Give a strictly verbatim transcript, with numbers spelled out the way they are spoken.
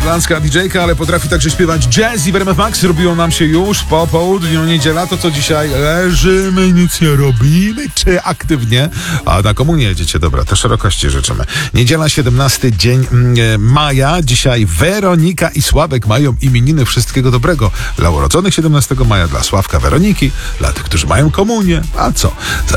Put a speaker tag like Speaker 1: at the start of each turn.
Speaker 1: irlandzka didżejka, ale potrafi także śpiewać jazz i w R M F Max robią nam się już po południu, niedziela. To co dzisiaj? Leżymy, nic nie robimy, czy aktywnie? A na komunię jedziecie, dobra, to szerokości życzymy. Niedziela, siedemnasty dzień e, maja. Dzisiaj Weronika i Sławek mają imieniny. Wszystkiego dobrego dla urodzonych siedemnastego maja, dla Sławka, Weroniki, dla tych, którzy mają komunię. A co? Za